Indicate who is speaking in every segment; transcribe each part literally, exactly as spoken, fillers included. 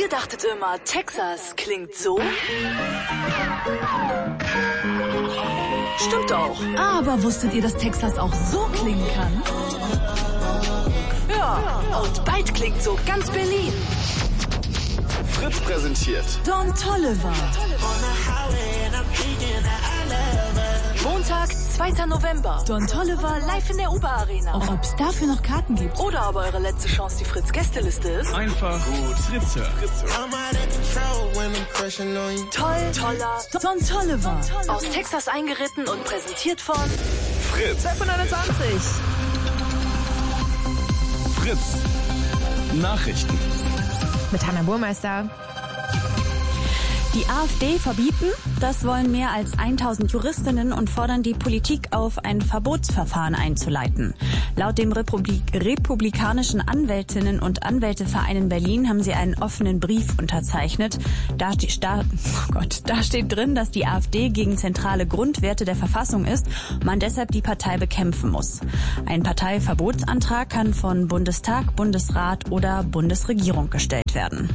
Speaker 1: Ihr dachtet immer, Texas klingt so? Stimmt auch.
Speaker 2: Aber wusstet ihr, dass Texas auch so klingen kann?
Speaker 1: Ja, und bald klingt so ganz Berlin.
Speaker 3: Fritz präsentiert
Speaker 2: Don Toliver.
Speaker 1: Montag, zweiter November.
Speaker 2: Don Toliver
Speaker 1: Live in der Uber Arena.
Speaker 2: Auch ob es dafür noch Karten gibt.
Speaker 1: Oder aber eure letzte Chance, die Fritz-Gästeliste ist.
Speaker 3: einfach gut Fritz hören.
Speaker 1: Toll, toller
Speaker 2: Don Toliver.
Speaker 1: aus Texas eingeritten und präsentiert von
Speaker 3: Fritz.
Speaker 2: zwölfhundertneunundzwanzig.
Speaker 3: Fritz. Nachrichten.
Speaker 4: Mit Hannah Burmeister.
Speaker 5: Die AfD verbieten, das wollen mehr als tausend Juristinnen und fordern die Politik auf, ein Verbotsverfahren einzuleiten. Laut dem Republik- republikanischen Anwältinnen und Anwälteverein in Berlin haben sie einen offenen Brief unterzeichnet. Da, ste- sta- oh Gott, da steht drin, dass die AfD gegen zentrale Grundwerte der Verfassung ist und man deshalb die Partei bekämpfen muss. Ein Parteiverbotsantrag kann von Bundestag, Bundesrat oder Bundesregierung gestellt werden.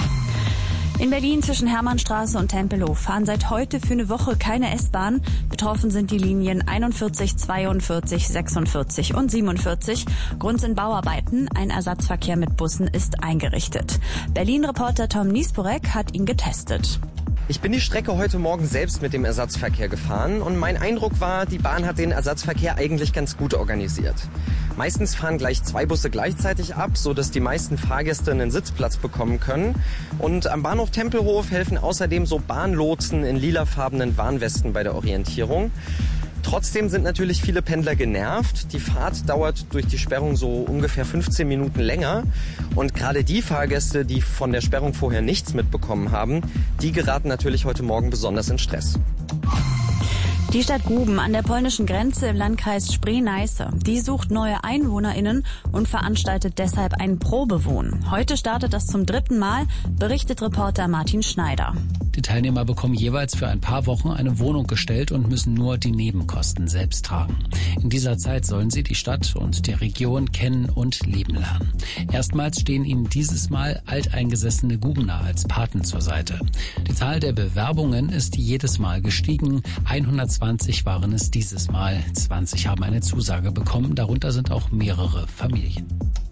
Speaker 5: In Berlin zwischen Hermannstraße und Tempelhof fahren seit heute für eine Woche keine S-Bahn. Betroffen sind die Linien einundvierzig, zweiundvierzig, sechsundvierzig und siebenundvierzig. Grund sind Bauarbeiten. Ein Ersatzverkehr mit Bussen ist eingerichtet. Berlin-Reporter Tom Niesporek hat ihn getestet.
Speaker 6: Ich bin die Strecke heute Morgen selbst mit dem Ersatzverkehr gefahren und mein Eindruck war, die Bahn hat den Ersatzverkehr eigentlich ganz gut organisiert. Meistens fahren gleich zwei Busse gleichzeitig ab, so dass die meisten Fahrgäste einen Sitzplatz bekommen können. Und am Bahnhof Tempelhof helfen außerdem so Bahnlotsen in lilafarbenen Warnwesten bei der Orientierung. Trotzdem sind natürlich viele Pendler genervt. Die Fahrt dauert durch die Sperrung so ungefähr fünfzehn Minuten länger. Und gerade die Fahrgäste, die von der Sperrung vorher nichts mitbekommen haben, die geraten natürlich heute Morgen besonders in Stress.
Speaker 5: Die Stadt Guben an der polnischen Grenze im Landkreis Spree-Neiße, die sucht neue EinwohnerInnen und veranstaltet deshalb ein Probewohnen. Heute startet das zum dritten Mal, berichtet Reporter Martin Schneider.
Speaker 7: Die Teilnehmer bekommen jeweils für ein paar Wochen eine Wohnung gestellt und müssen nur die Nebenkosten selbst tragen. In dieser Zeit sollen sie die Stadt und die Region kennen und lieben lernen. Erstmals stehen ihnen dieses Mal alteingesessene Gubener als Paten zur Seite. Die Zahl der Bewerbungen ist jedes Mal gestiegen. hundertzwanzig waren es dieses Mal. zwanzig haben eine Zusage bekommen. Darunter sind auch mehrere Familien.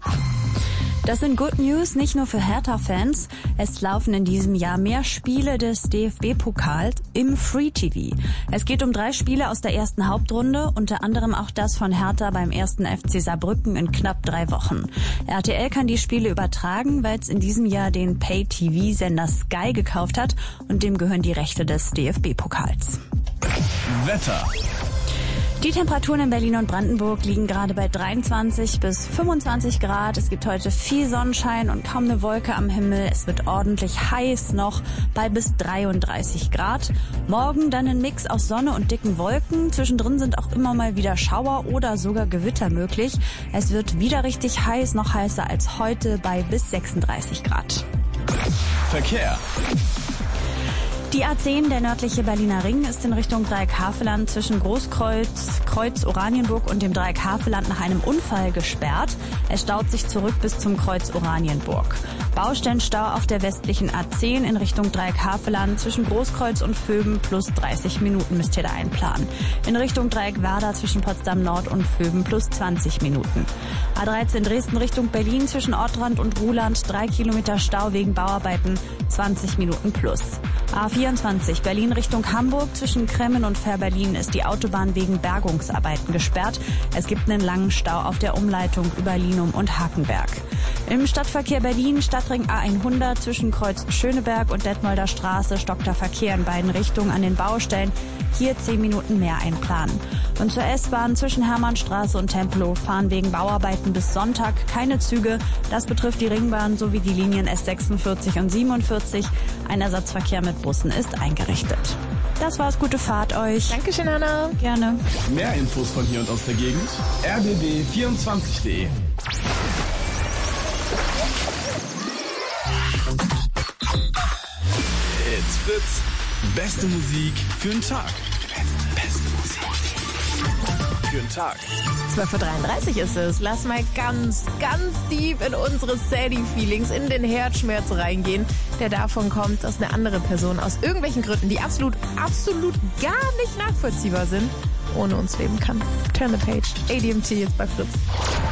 Speaker 5: Das sind Good News, nicht nur für Hertha-Fans. Es laufen in diesem Jahr mehr Spiele des D F B-Pokals im Free-T V. Es geht um drei Spiele aus der ersten Hauptrunde, unter anderem auch das von Hertha beim ersten F C Saarbrücken in knapp drei Wochen. R T L kann die Spiele übertragen, weil es in diesem Jahr den Pay-T V-Sender Sky gekauft hat und dem gehören die Rechte des D F B-Pokals.
Speaker 3: Wetter.
Speaker 5: Die Temperaturen in Berlin und Brandenburg liegen gerade bei dreiundzwanzig bis fünfundzwanzig Grad. Es gibt heute viel Sonnenschein und kaum eine Wolke am Himmel. Es wird ordentlich heiß noch bei bis dreiunddreißig Grad. Morgen dann ein Mix aus Sonne und dicken Wolken. Zwischendrin sind auch immer mal wieder Schauer oder sogar Gewitter möglich. Es wird wieder richtig heiß, noch heißer als heute bei bis sechsunddreißig Grad.
Speaker 3: Verkehr.
Speaker 5: Die A zehn, der nördliche Berliner Ring, ist in Richtung Dreieck-Havelland zwischen Großkreuz, Kreuz Oranienburg und dem Dreieck-Havelland nach einem Unfall gesperrt. Es staut sich zurück bis zum Kreuz Oranienburg. Baustellenstau auf der westlichen A zehn in Richtung Dreieck-Havelland zwischen Großkreuz und Vöben plus dreißig Minuten müsst ihr da einplanen. In Richtung Dreieck-Werder zwischen Potsdam Nord und Vöben plus zwanzig Minuten. A dreizehn Dresden Richtung Berlin zwischen Ortrand und Ruhland drei Kilometer Stau wegen Bauarbeiten, zwanzig Minuten plus. A vierundzwanzig Berlin Richtung Hamburg zwischen Kremmen und Fährberlin ist die Autobahn wegen Bergungsarbeiten gesperrt. Es gibt einen langen Stau auf der Umleitung über Linum und Hakenberg. Im Stadtverkehr Berlin Stadtring A hundert zwischen Kreuz Schöneberg und Detmolder Straße stockt der Verkehr in beiden Richtungen an den Baustellen. Hier zehn Minuten mehr einplanen. Und zur S-Bahn zwischen Hermannstraße und Tempelhof fahren wegen Bauarbeiten bis Sonntag keine Züge. Das betrifft die Ringbahn sowie die Linien S sechsundvierzig und siebenundvierzig. Ein Ersatzverkehr mit Bussen ist eingerichtet. Das war's, gute Fahrt euch.
Speaker 4: Dankeschön, Anna.
Speaker 5: Gerne.
Speaker 3: Mehr Infos von hier und aus der Gegend. r b b vierundzwanzig punkt de. It's Fritz. Beste Musik für den Tag. Beste Musik. für den Tag.
Speaker 4: zwölf Uhr dreiunddreißig ist es. Lass mal ganz, ganz deep in unsere Sadie-Feelings, in den Herzschmerz reingehen, der davon kommt, dass eine andere Person aus irgendwelchen Gründen, die absolut, absolut gar nicht nachvollziehbar sind, ohne uns leben kann. Turn the page. A D M T jetzt bei Fritz.